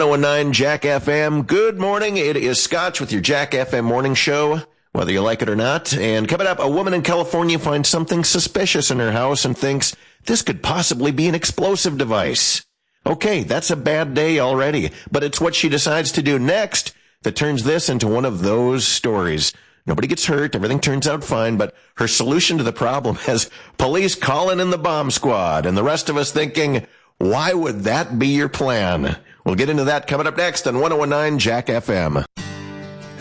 1019 Jack FM. Good morning. It is Scotch with your Jack FM morning show, whether you like it or not. And coming up, a woman in California finds something suspicious in her house and thinks this could possibly be an explosive device. Okay, that's a bad day already, but it's what she decides to do next that turns this into one of those stories. Nobody gets hurt, everything turns out fine, but her solution to the problem has police calling in the bomb squad, and the rest of us thinking, why would that be your plan? We'll get into that coming up next on 1019 Jack FM.